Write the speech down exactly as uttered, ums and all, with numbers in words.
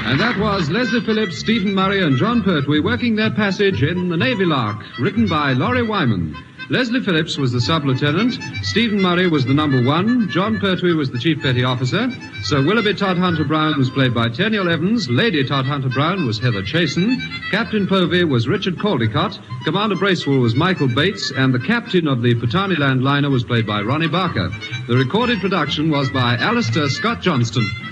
And that was Leslie Phillips, Stephen Murray, and John Pertwee working their passage in The Navy Lark, written by Laurie Wyman. Leslie Phillips was the sub-lieutenant, Stephen Murray was the number one, John Pertwee was the chief petty officer, Sir Willoughby Todhunter Brown was played by Tenniel Evans, Lady Todhunter Brown was Heather Chasen, Captain Povey was Richard Caldecott, Commander Bracewell was Michael Bates, and the captain of the Pataniland liner was played by Ronnie Barker. The recorded production was by Alistair Scott Johnston.